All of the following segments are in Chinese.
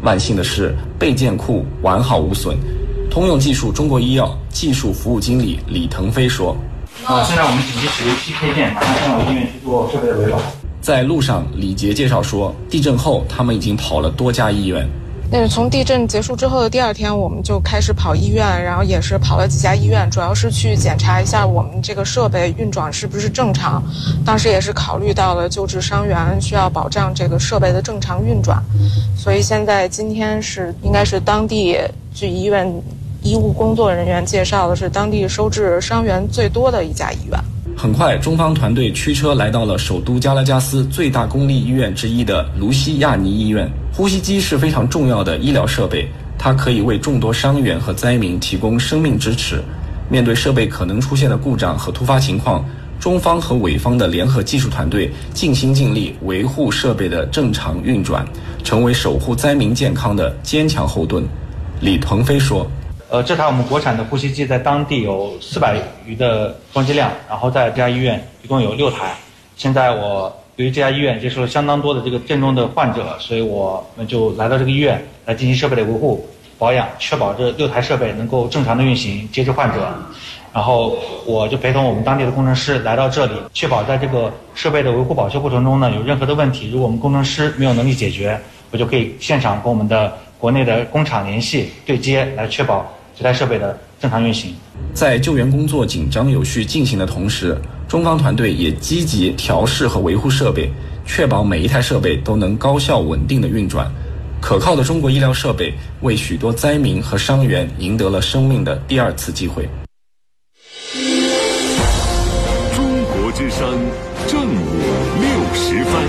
万幸的是，备件库完好无损。通用技术中国医药技术服务经理李腾飞说：“ 现在我们紧急使用7配件，马上前往医院去做设备的维保。” 在路上，李杰介绍说，地震后他们已经跑了多家医院。 那是从地震结束之后的第2天，我们就开始跑医院，然后也是跑了几家医院，主要是去检查一下我们这个设备运转是不是正常。当时也是考虑到了救治伤员，需要保障这个设备的正常运转。所以今天应该是当地据医院医务工作人员介绍的是当地收治伤员最多的一家医院。 很快，中方团队驱车来到了首都加拉加斯最大公立医院之一的卢西亚尼医院。呼吸机是非常重要的医疗设备，它可以为众多伤员和灾民提供生命支持。面对设备可能出现的故障和突发情况，中方和伪方的联合技术团队尽心尽力维护设备的正常运转，成为守护灾民健康的坚强后盾。李腾飞说：“ 这台我们国产的呼吸机在当地有400余的装机量，然后在这家医院一共有6台。现在我由于这家医院接受了相当多的这个震中的患者，所以我们就来到这个医院来进行设备的维护保养，确保这6台设备能够正常的运行，接治患者。然后我就陪同我们当地的工程师来到这里，确保在这个设备的维护保修过程中呢，有任何的问题，如果我们工程师没有能力解决，我就可以现场跟我们的国内的工厂联系对接，来确保这台设备的正常运行。 在救援工作紧张有序进行的同时，中方团队也积极调试和维护设备，确保每一台设备都能高效稳定的运转。可靠的中国医疗设备为许多灾民和伤员赢得了生命的第2次机会。 中国之声正午60分。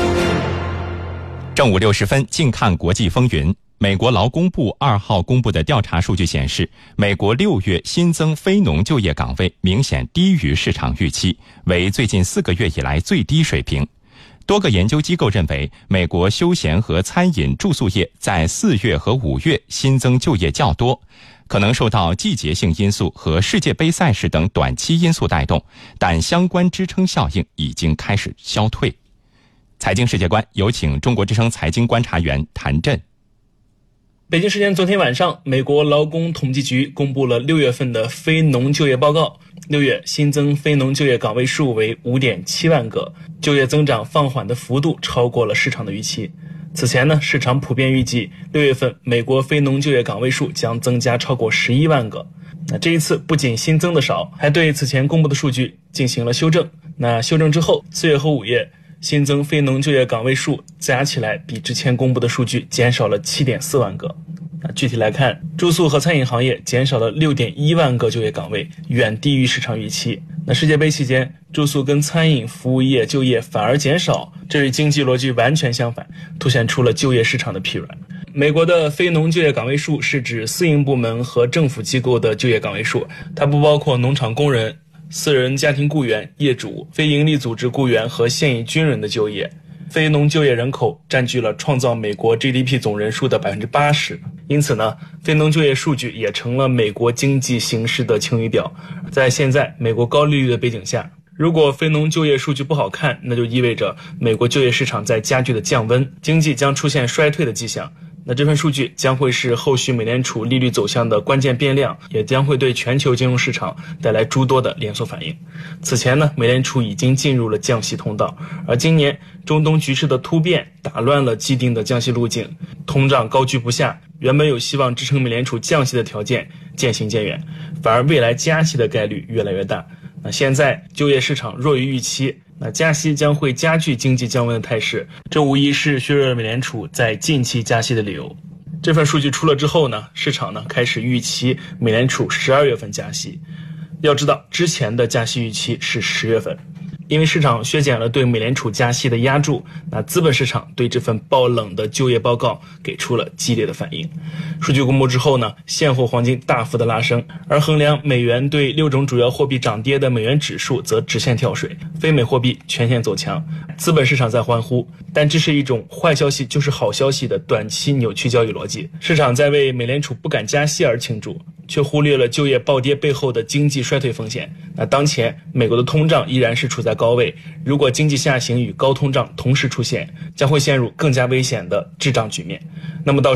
正午60分，近看国际风云。美国劳工部2号公布的调查数据显示，美国6月新增非农就业岗位明显低于市场预期，为最近4个月以来最低水平。多个研究机构认为，美国休闲和餐饮住宿业在4月和5月新增就业较多，可能受到季节性因素和世界杯赛事等短期因素带动，但相关支撑效应已经开始消退。财经世界观，有请中国之声财经观察员谭震。 北京时间昨天晚上，美国劳工统计局公布了6月份的非农就业报告。6月新增非农就业岗位数为 5.7 万个，就业增长放缓的幅度超过了市场的预期。此前呢，市场普遍预计6月份美国非农就业岗位数将增加超过11万个。那这一次不仅新增的少，还对此前公布的数据进行了修正。那修正之后，4月和5月新增非农就业岗位数加起来比之前公布的数据减少了 7.4 万个。具体来看，住宿和餐饮行业减少了 6.1 万个就业岗位，远低于市场预期。那世界杯期间，住宿跟餐饮服务业就业反而减少，这与经济逻辑完全相反，凸显出了就业市场的疲软。美国的非农就业岗位数是指私营部门和政府机构的就业岗位数，它不包括农场工人、私人家庭雇员、业主、非营利组织雇员和现役军人的就业。非农就业人口占据了创造美国 GDP 总人数的 80%， 因此呢，非农就业数据也成了美国经济形势的晴雨表。在现在美国高利率的背景下，如果非农就业数据不好看，那就意味着美国就业市场在加剧的降温，经济将出现衰退的迹象。那这份数据将会是后续美联储利率走向的关键变量，也将会对全球金融市场带来诸多的连锁反应。此前呢，美联储已经进入了降息通道，而今年中东局势的突变打乱了既定的降息路径，通胀高居不下，原本有希望支撑美联储降息的条件渐行渐远，反而未来加息的概率越来越大。那现在就业市场弱于预期，那加息将会加剧经济降温的态势，这无疑是削弱了美联储在近期加息的理由。这份数据出了之后呢，市场呢开始预期美联储12月份加息。要知道，之前的加息预期是10月份。因为市场削减了对美联储加息的压注，那资本市场对这份爆冷的就业报告给出了激烈的反应。数据公布之后呢，现货黄金大幅的拉升，而衡量美元对6种主要货币涨跌的美元指数则直线跳水，非美货币全线走强，资本市场在欢呼。但这是一种坏消息就是好消息的短期扭曲交易逻辑，市场在为美联储不敢加息而庆祝，却忽略了就业暴跌背后的经济衰退风险。那当前美国的通胀依然是处在高位，如果经济下行与高通胀同时出现，将会陷入更加危险的滞胀局面。那么到